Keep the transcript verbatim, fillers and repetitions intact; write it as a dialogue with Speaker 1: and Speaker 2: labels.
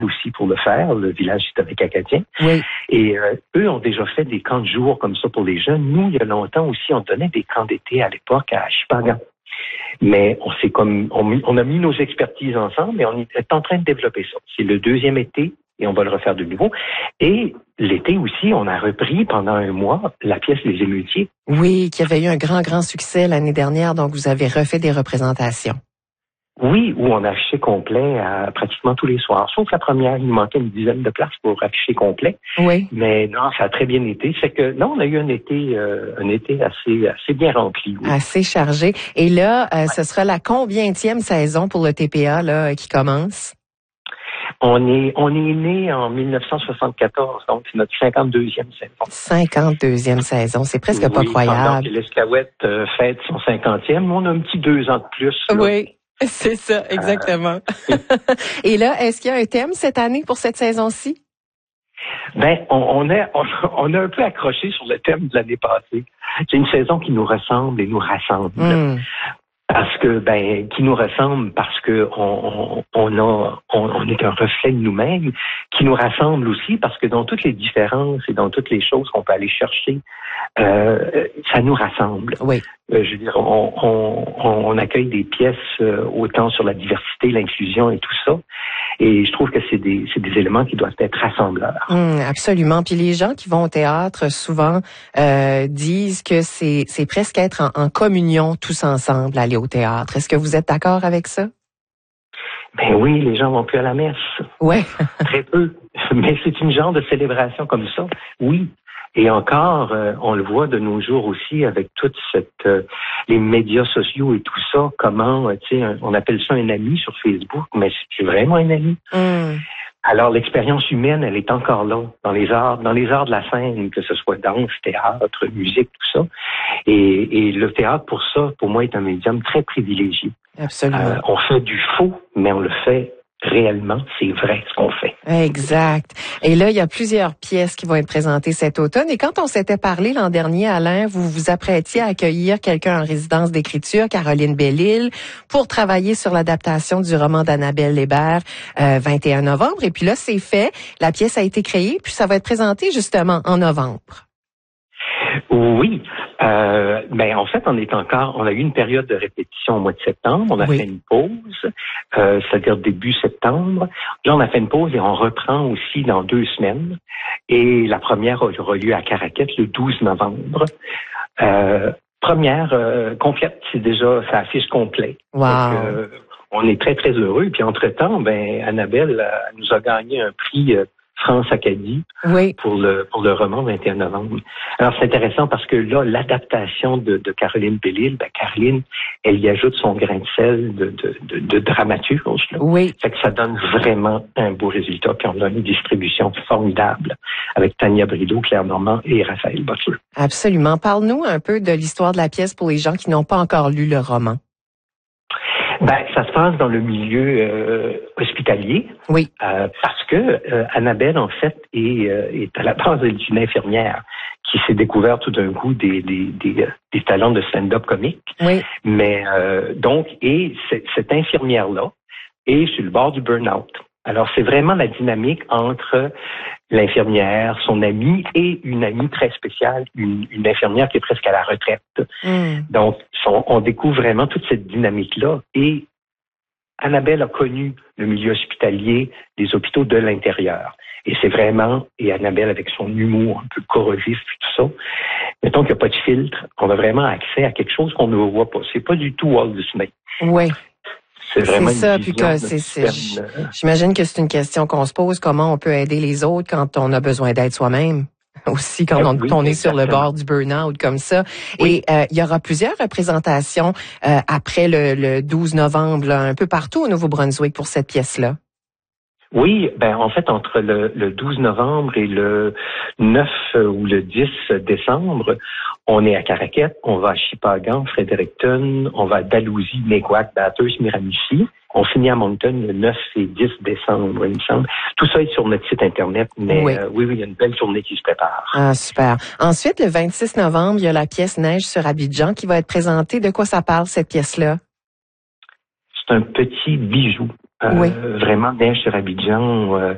Speaker 1: aussi pour le faire, le village historique acadien.
Speaker 2: Oui.
Speaker 1: Et euh, eux ont déjà fait des camps de jour comme ça pour les jeunes. Nous, il y a longtemps aussi, on donnait des camps d'été à l'époque à Shippagan. Mais on s'est comme on, on a mis nos expertises ensemble et on est en train de développer ça. C'est le deuxième été et on va le refaire de nouveau. Et l'été aussi, on a repris pendant un mois la pièce Les Émeutiers.
Speaker 2: Oui, qui avait eu un grand, grand succès l'année dernière, donc vous avez refait des représentations.
Speaker 1: Oui, où on affichait complet à pratiquement tous les soirs. Sauf la première, il nous manquait une dizaine de places pour afficher complet.
Speaker 2: Oui.
Speaker 1: Mais non, ça a très bien été. C'est que non, on a eu un été, euh, un été assez, assez bien rempli. Oui.
Speaker 2: Assez chargé. Et là, euh, ouais. ce sera la combientième saison pour le T P A là qui commence?
Speaker 1: On est, on est né en dix-neuf cent soixante-quatorze, donc c'est notre cinquante-deuxième saison.
Speaker 2: cinquante-deuxième saison, c'est presque oui, pas croyable.
Speaker 1: Pendant que l'Escaouette euh, fête son cinquantième, on a un petit deux ans de plus. Là.
Speaker 2: Oui. C'est ça, exactement. Euh... Et là, est-ce qu'il y a un thème cette année pour cette saison-ci?
Speaker 1: Ben, on, on, a, on, on a un peu accroché sur le thème de l'année passée. C'est une saison qui nous ressemble et nous rassemble. Mm. Parce que, ben, qui nous ressemble parce que on, on, a, on, on est un reflet de nous-mêmes, qui nous rassemble aussi parce que dans toutes les différences et dans toutes les choses qu'on peut aller chercher, euh, ça nous rassemble.
Speaker 2: Oui.
Speaker 1: Euh, je veux dire, on, on, on accueille des pièces euh, autant sur la diversité, l'inclusion et tout ça. Et je trouve que c'est des, c'est des éléments qui doivent être rassembleurs.
Speaker 2: Mmh, absolument. Puis les gens qui vont au théâtre souvent euh, disent que c'est, c'est presque être en, en communion tous ensemble, aller au théâtre. Est-ce que vous êtes d'accord avec ça?
Speaker 1: Ben oui, les gens vont plus à la messe.
Speaker 2: Ouais.
Speaker 1: Très peu. Mais c'est une genre de célébration comme ça. Oui. Et encore, euh, on le voit de nos jours aussi avec toute cette euh, les médias sociaux et tout ça. Comment, euh, tu sais, on appelle ça un ami sur Facebook, mais c'est vraiment un ami.
Speaker 2: Mm.
Speaker 1: Alors l'expérience humaine, elle est encore là dans les arts, dans les arts de la scène, que ce soit danse, théâtre, musique, tout ça. Et, et le théâtre, pour ça, pour moi, est un médium très privilégié.
Speaker 2: Absolument.
Speaker 1: Euh, on fait du faux, mais on le fait réellement, c'est vrai ce qu'on fait.
Speaker 2: Exact. Et là, il y a plusieurs pièces qui vont être présentées cet automne. Et quand on s'était parlé l'an dernier, Alain, vous vous apprêtiez à accueillir quelqu'un en résidence d'écriture, Caroline Bellil, pour travailler sur l'adaptation du roman d'Annabelle Hébert, euh, vingt et un novembre. Et puis là, c'est fait. La pièce a été créée, puis ça va être présenté justement en novembre.
Speaker 1: Oui. Euh, ben en fait, on est encore, on a eu une période de répétition au mois de septembre. On a oui. fait une pause, euh, c'est-à-dire début septembre. Là, on a fait une pause et on reprend aussi dans deux semaines. Et la première aura lieu à Caraquette le douze novembre. Euh, première euh, complète, c'est déjà, ça affiche complet.
Speaker 2: Wow.
Speaker 1: Donc, euh, on est très très heureux. Puis entre-temps, ben Annabelle euh, nous a gagné un prix. Euh, France Acadie
Speaker 2: oui.
Speaker 1: pour le pour le roman vingt et un novembre. Alors c'est intéressant parce que là l'adaptation de, de Caroline Bellil, ben Caroline, elle y ajoute son grain de sel de de, de, de dramaturge. Là.
Speaker 2: Oui.
Speaker 1: Fait que ça donne vraiment un beau résultat. Puis on a une distribution formidable avec Tania Brideau, Claire Normand et Raphaël Butler.
Speaker 2: Absolument. Parle-nous un peu de l'histoire de la pièce pour les gens qui n'ont pas encore lu le roman.
Speaker 1: Ben, ça se passe dans le milieu euh, hospitalier.
Speaker 2: Oui.
Speaker 1: Euh, parce que euh, Annabelle, en fait, est, euh, est à la base d'une infirmière qui s'est découverte tout d'un coup des, des, des, des talents de stand-up comique.
Speaker 2: Oui.
Speaker 1: Mais euh, donc, et c- cette infirmière-là est sur le bord du burn-out. Alors, c'est vraiment la dynamique entre l'infirmière, son amie et une amie très spéciale, une, une infirmière qui est presque à la retraite.
Speaker 2: Mm.
Speaker 1: Donc, on, on découvre vraiment toute cette dynamique-là. Et Annabelle a connu le milieu hospitalier, les hôpitaux de l'intérieur. Et c'est vraiment, et Annabelle avec son humour un peu corrosif et tout ça, mettons qu'il n'y a pas de filtre, on a vraiment accès à quelque chose qu'on ne voit pas. C'est pas du tout Walt Disney.
Speaker 2: Oui.
Speaker 1: C'est vraiment
Speaker 2: c'est ça,
Speaker 1: une
Speaker 2: puis que c'est, c'est, j'imagine que c'est une question qu'on se pose, comment on peut aider les autres quand on a besoin d'aide soi-même. Aussi, quand on, oui, on est sur le bord du burn-out comme ça. Oui. Et euh, il y aura plusieurs représentations euh, après le, le douze novembre, là, un peu partout au Nouveau-Brunswick pour cette pièce-là.
Speaker 1: Oui, ben en fait, entre le, le douze novembre et le neuf ou le dix décembre, on est à Caraquette, on va à Shippagan, Fredericton, on va à Dalhousie, Neguac, Bathurst, Miramichi. On finit à Moncton le neuf et dix décembre, il me semble. Tout ça est sur notre site Internet, mais oui, euh, oui, oui, il y a une belle journée qui se prépare.
Speaker 2: Ah, super. Ensuite, le vingt-six novembre, il y a la pièce Neige sur Abidjan qui va être présentée. De quoi ça parle, cette pièce-là?
Speaker 1: C'est un petit bijou. Euh,
Speaker 2: oui.
Speaker 1: Vraiment, Neige sur Abidjan, euh,